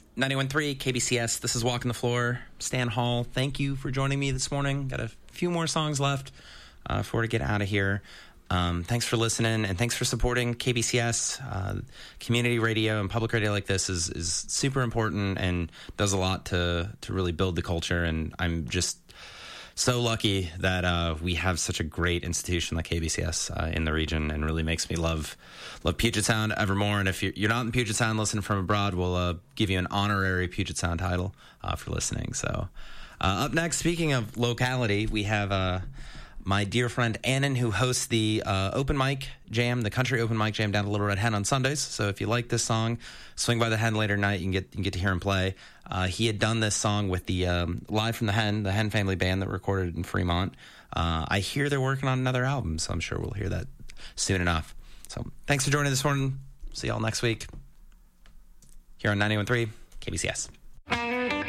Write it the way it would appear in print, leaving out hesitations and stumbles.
91.3 KBCS. This is Walking the Floor. Stan Hall, thank you for joining me this morning. Got a few more songs left before we get out of here. Thanks for listening, and thanks for supporting KBCS. Community radio and public radio like this is super important and does a lot to really build the culture. And I'm just so lucky that we have such a great institution like KBCS in the region, and really makes me love Puget Sound evermore. And if you're not in Puget Sound listening from abroad, we'll give you an honorary Puget Sound title for listening. So up next, speaking of locality, we have my dear friend Annan, who hosts the open mic jam, the country open mic jam down at Little Red Hen on Sundays. So if you like this song, swing by the Hen later tonight. You can get to hear him play. He had done this song with the Live from the Hen family band that recorded in Fremont. I hear they're working on another album, so I'm sure we'll hear that soon enough. So thanks for joining this morning. See y'all next week here on 91.3 KBCS.